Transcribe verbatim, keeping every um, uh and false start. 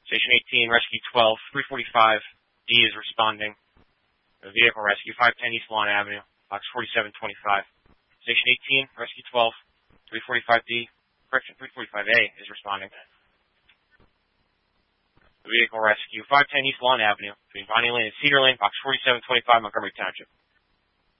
Station eighteen, Rescue twelve, three forty-five D is responding. A vehicle rescue, five ten East Lawn Avenue, box forty-seven twenty-five. Station eighteen, Rescue twelve, three forty-five D, correction, three forty-five A is responding. The vehicle rescue, five ten East Lawn Avenue, between Bonnie Lane and Cedar Lane, box forty-seven twenty-five, Montgomery Township.